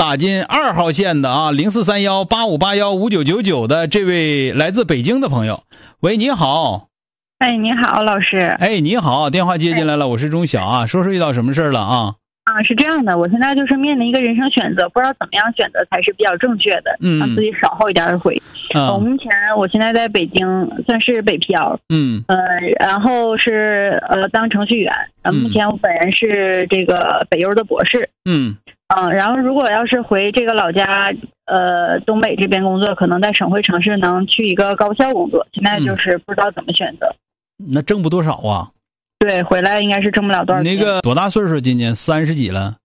打进2号线的啊，043185815999的这位来自北京的朋友。喂，你好。 哎，你好，老师。 哎，你好，电话接进来了，我是钟晓啊，说遇到什么事了啊？ 是这样的，我现在就是面临一个人生选择，不知道怎么样选择才是比较正确的，让自己少后一点悔。我现在在北京，算是北漂，然后是当程序员，目前我本人是这个北邮的博士，然后如果要是回这个老家，东北这边工作，可能在省会城市能去一个高校工作，现在就是不知道怎么选择。 那挣不多少啊？ 对，回来应该是挣不了多少钱。 那个多大岁数？今年30几了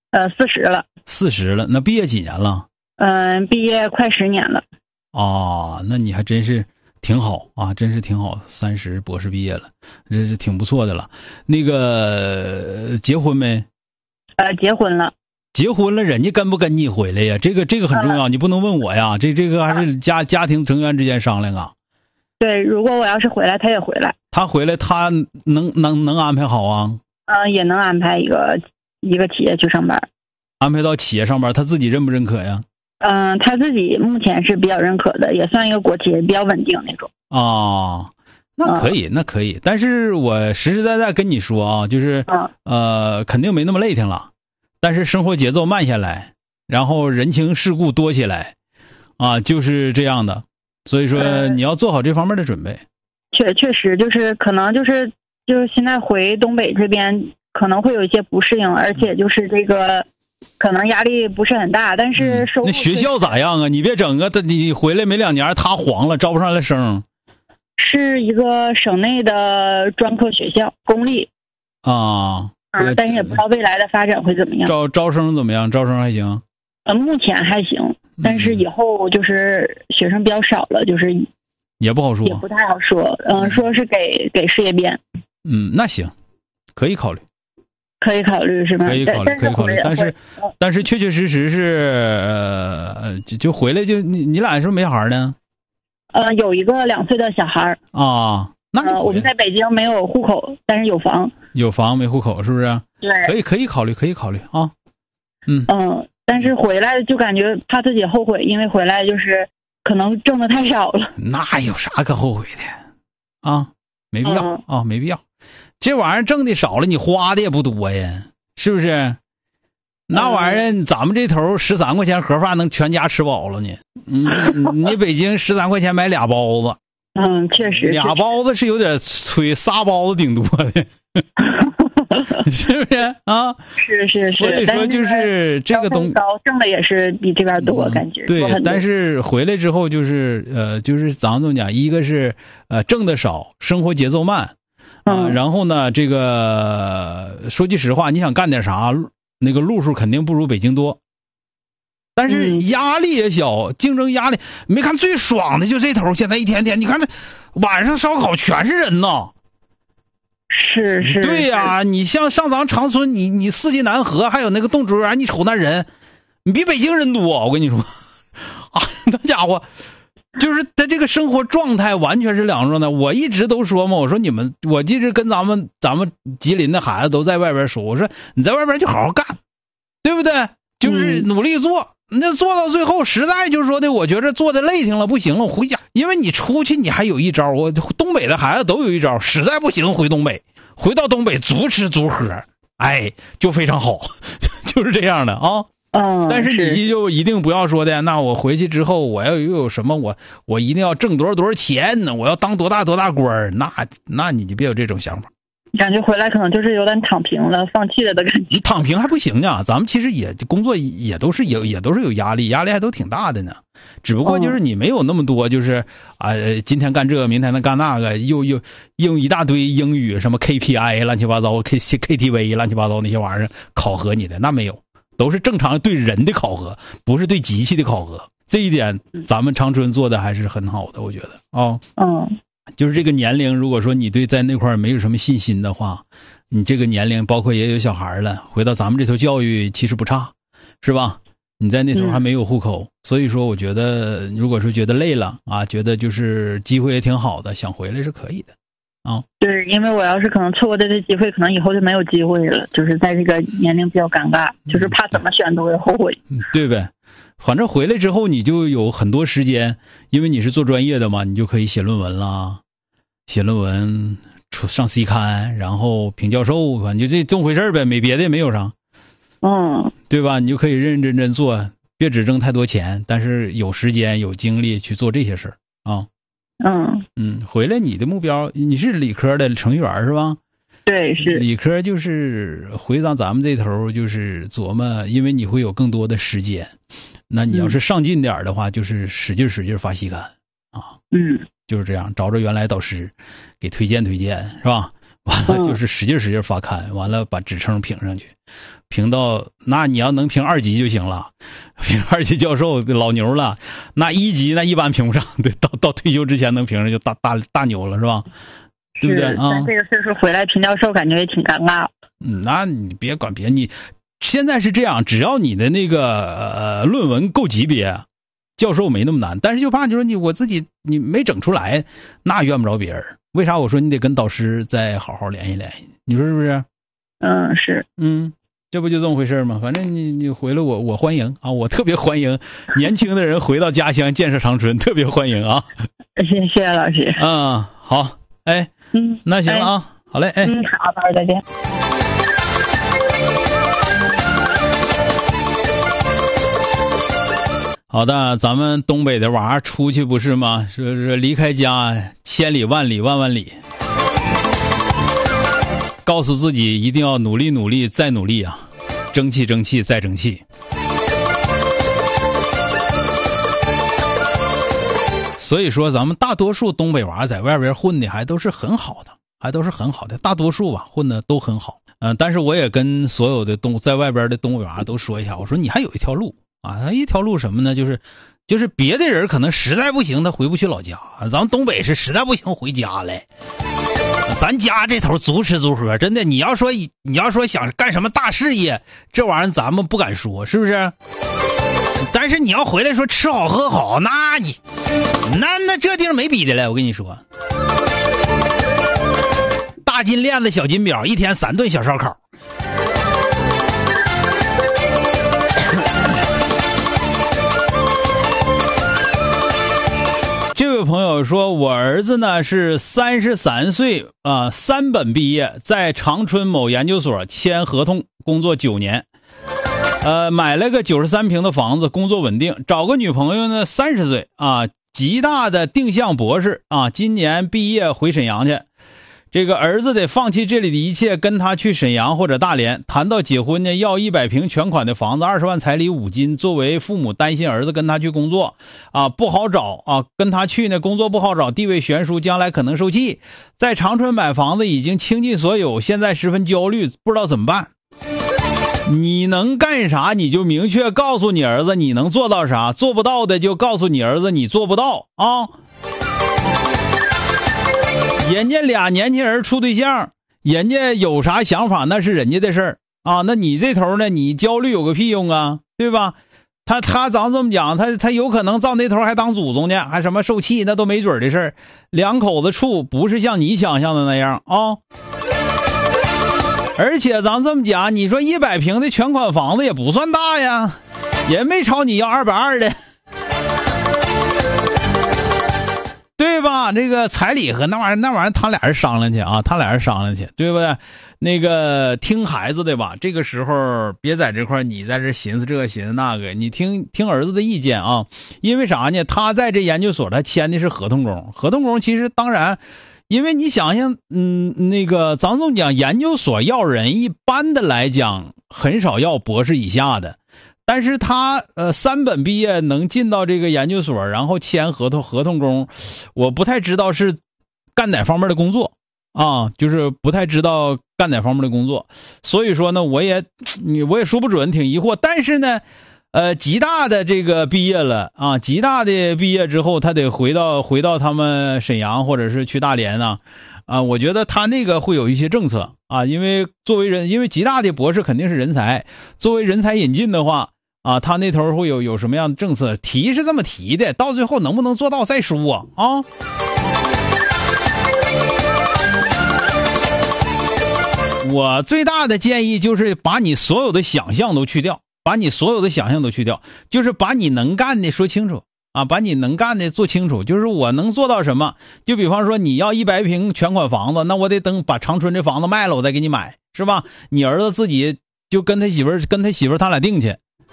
？40了。 40了，那毕业几年了？ 毕业快10年了。 哦，那你还真是挺好啊，真是挺好，30博士毕业了，这是挺不错的了。那个结婚没？ 结婚了。 结婚了，人家跟不跟你回来呀？这个很重要，你不能问我呀。这个还是家庭成员之间商量啊。 对，如果我要是回来，他也回来。 他回来，他能安排好啊？ 也能安排一个企业去上班。 安排到企业上班，他自己认不认可呀？ 他自己目前是比较认可的，也算一个国企，比较稳定那种。 啊，那可以，那可以。但是我实实在在跟你说啊，就是肯定没那么累挺了，但是生活节奏慢下来，然后人情世故多起来，啊，就是这样的。所以说你要做好这方面的准备。 确实就是可能就是现在回东北这边可能会有一些不适应，而且就是这个可能压力不是很大，但是收入那学校咋样啊？你别整个你回来没2年他黄了，招不上来生。 是一个省内的专科学校，公立啊。 但是也不知道未来的发展会怎么样。 招生怎么样？招生还行？ 目前还行，但是以后就是学生比较少了，就是也不好说， 也不太好说。说是给事业编。 那行，可以考虑。 可以考虑是吧？ 可以考虑，但是确确实实是就回来就你俩是不是没孩呢？ 有一个2岁的小孩啊。那我们在北京没有户口，但是有房。 有房没户口是不是？ 对， 可以考虑啊。 但是回来就感觉怕自己后悔，因为回来就是可能挣的太少了。 那有啥可后悔的啊？没必要啊，没必要。这玩意儿挣的少了，你花的也不多呀，是不是？那玩意儿咱们这头13块钱盒饭能全家吃饱了呢。你北京13块钱买俩包子。 确实。 俩包子是有点催，3包子顶多的。是不是啊？ 是。 所以说就是这个东西高，挣的也是比这边多，感觉。 对，但是回来之后就是就是咱们怎么讲？一个是挣的少，生活节奏慢然后呢，这个说句实话，你想干点啥，那个路数肯定不如北京多。但是压力也小，竞争压力没看最爽的就这头，现在一天天你看这晚上烧烤全是人呐。 是。 对呀，你像上咱长春，你四季南河还有那个动植物园，你瞅那人，你比北京人多，我跟你说啊，那家伙就是他这个生活状态完全是两种状态。我一直都说嘛，我说我一直跟咱们吉林的孩子都在外边说，我说你在外边就好好干，对不对？就是努力做。那做到最后实在就是说的，我觉得做的累挺了，不行了，我回家。因为你出去你还有一招，我东北的孩子都有一招，实在不行回东北，回到东北足吃足喝，哎，就非常好，就是这样的啊。但是你就一定不要说的，那我回去之后我要又有什么，我一定要挣多少钱呢？我要当多大官，那你就别有这种想法。 感觉回来可能就是有点躺平了，放弃了的感觉。 你躺平还不行呢，咱们其实也工作也都是有压力还都挺大的呢。只不过就是你没有那么多，就是今天干这个，明天干那个，又用一大堆英语什么 KPI 乱七八糟 KTV 乱七八糟那些玩意儿考核你的，那没有，都是正常对人的考核，不是对机器的考核。这一点咱们长春做的还是很好的，我觉得啊。就是这个年龄，如果说你对在那块没有什么信心的话，你这个年龄包括也有小孩了，回到咱们这头教育其实不差，是吧？你在那头还没有户口，所以说我觉得如果说觉得累了啊，觉得就是机会也挺好的，想回来是可以的啊。 对，因为我要是可能错过的这机会，可能以后就没有机会了，就是在这个年龄比较尴尬，就是怕怎么选都会后悔。 对呗，反正回来之后你就有很多时间，因为你是做专业的嘛，你就可以写论文啦，写论文上 C 刊，然后评教授，反正就这么回事呗，没别的也没有啥。对吧？你就可以认认真真做，别只挣太多钱，但是有时间有精力去做这些事儿啊。回来你的目标，你是理科的程序员是吧？ 对，是理科，就是回到咱们这头就是琢磨，因为你会有更多的时间，那你要是上进点的话，就是使劲发期刊啊。就是这样，找着原来导师给推荐是吧？完了就是使劲发刊，完了把职称评上去，评到那你要能评2级就行了，评2级教授老牛了，那1级那一般评不上，对，到退休之前能评上就大牛了是吧？对不对啊？ 但这个岁数回来评教授感觉也挺尴尬。 那你别管别，你现在是这样，只要你的那个论文够级别，教授没那么难，但是就怕你说我自己你没整出来，那怨不着别人。为啥我说你得跟导师再好好联系联系？你说是不是？ 是。 这不就这么回事吗？反正你回来我欢迎啊，我特别欢迎年轻的人回到家乡建设长春，特别欢迎啊。 谢谢老师。 好，那行了啊，好嘞， 好，到时候再见。 好的，咱们东北的娃出去不是吗？是离开家千里万里万万里，告诉自己一定要努力努力再努力啊，争气争气再争气。所以说咱们大多数东北娃在外边混的还都是很好的，大多数吧混的都很好。但是我也跟所有的在外边的东北娃都说一下，我说你还有一条路啊，一条路什么呢？就是别的人可能实在不行他回不去老家，咱们东北是实在不行回家来。咱家这头足吃足喝，真的，你要说想干什么大事业，这玩意儿咱们不敢说，是不是？但是你要回来说吃好喝好，那这地儿没比的了，我跟你说。大金链子小金表，一天3顿小烧烤。这位朋友说，我儿子呢是33岁3本毕业，在长春某研究所签合同工作9年，买了个93平的房子，工作稳定，找个女朋友呢30岁极大的定向博士今年毕业回沈阳去。这个儿子得放弃这里的一切，跟他去沈阳或者大连。谈到结婚呢，要100平全款的房子，20万彩礼5金。作为父母担心儿子跟他去工作不好找跟他去呢工作不好找，地位悬殊，将来可能受气。在长春买房子已经倾尽所有，现在十分焦虑，不知道怎么办。你能干啥你就明确告诉你儿子你能做到啥，做不到的就告诉你儿子你做不到人家俩年轻人处对象，人家有啥想法那是人家的事儿那你这头呢，你焦虑有个屁用啊，对吧？他咱这么讲，他有可能到那头还当祖宗呢，还什么受气，那都没准的事儿。两口子处不是像你想象的那样而且咱这么讲，你说100平的全款房子也不算大呀，也没朝你要220的。对吧？这个彩礼和那玩意儿他俩人商量去对不对？那个听孩子的吧，这个时候别在这块你在这寻思这寻思那个，你听儿子的意见因为啥呢？他在这研究所他签的是合同工，其实当然因为你想想那个咱这么讲，研究所要人一般的来讲很少要博士以下的。但是他3本毕业能进到这个研究所，然后签合同工，我不太知道是干哪方面的工作就是不太知道干哪方面的工作，所以说呢，我也说不准，挺疑惑。但是呢，吉大的这个毕业了吉大的毕业之后，他得回到他们沈阳或者是去大连我觉得他那个会有一些政策因为因为吉大的博士肯定是人才，作为人才引进的话。他那头会有什么样的政策？提是这么提的，到最后能不能做到再说我最大的建议就是把你所有的想象都去掉，就是把你能干的说清楚啊，把你能干的做清楚，就是我能做到什么。就比方说你要100平全款房子，那我得等把长春这房子卖了我再给你买，是吧？你儿子自己就跟他媳妇他俩定去，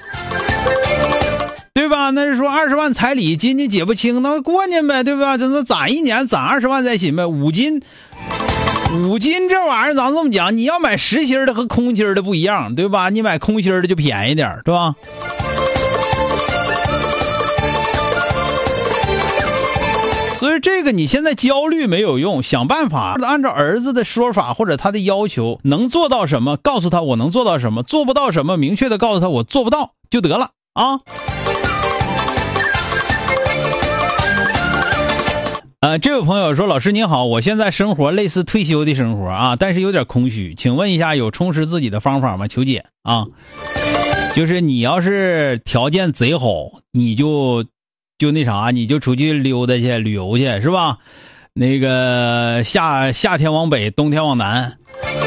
对吧？那是说20万彩礼斤斤解不清，那过年呗，对吧？这攒一年攒20万再行呗。5斤这玩意儿咱这么讲，你要买实心的和空心的不一样，对吧？你买空心的就便宜点，对吧？所以这个你现在焦虑没有用，想办法按照儿子的说法或者他的要求能做到什么，告诉他我能做到什么，做不到什么明确的告诉他我做不到就得了啊。这位朋友说，老师您好，我现在生活类似退休的生活啊，但是有点空虚，请问一下有充实自己的方法吗？求解啊。就是你要是条件贼好，你就那啥，你就出去溜达去旅游去，是吧？那个夏天往北，冬天往南，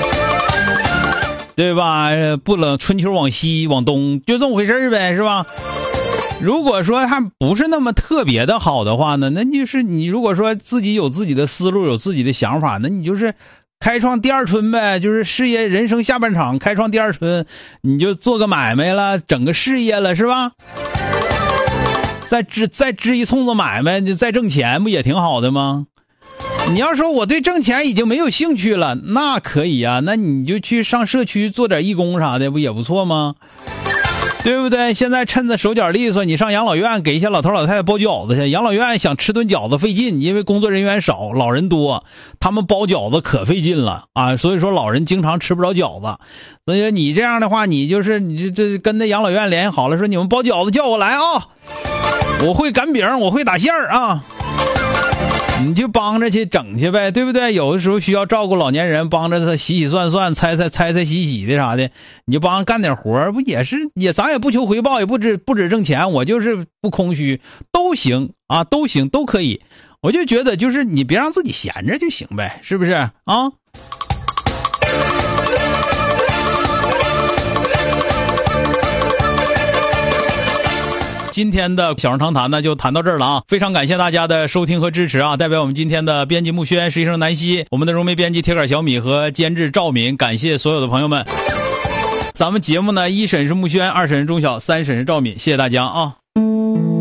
对吧？不冷，春秋往西往东，就这么回事呗，是吧？如果说他不是那么特别的好的话呢，那就是你如果说自己有自己的思路，有自己的想法，那你就是开创第二春呗，就是事业人生下半场开创第二春，你就做个买卖了，整个事业了，是吧？再支一冲子买卖，你再挣钱不也挺好的吗？你要说我对挣钱已经没有兴趣了，那可以啊，那你就去上社区做点义工啥的，不也不错吗？对不对？现在趁着手脚利索，你上养老院给一些老头老太太包饺子去。养老院想吃顿饺子费劲，因为工作人员少，老人多，他们包饺子可费劲了啊！所以说老人经常吃不着饺子。所以你这样的话，你这跟那养老院联系好了，说你们包饺子叫我来啊，我会擀饼，我会打馅儿啊。你就帮着去整去呗，对不对？有的时候需要照顾老年人，帮着他洗算算、猜洗的啥的，你就帮干点活，不也是咱也不求回报，也不止挣钱，我就是不空虚，都行啊，都行，都可以。我就觉得就是你别让自己闲着就行呗，是不是啊？今天的小人长谈呢就谈到这儿了啊！非常感谢大家的收听和支持啊！代表我们今天的编辑木轩、实习生南希、我们的融媒编辑铁杆小米和监制赵敏，感谢所有的朋友们。咱们节目呢，1审是木轩，2审是钟晓，3审是赵敏，谢谢大家啊！